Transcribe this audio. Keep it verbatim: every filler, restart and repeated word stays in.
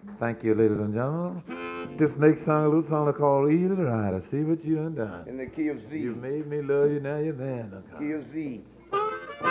Thank you, ladies and gentlemen. This next song, a little song called Easy Rider. See what you done done. In the key of Z. You made me love you, now you're there. Key of Z.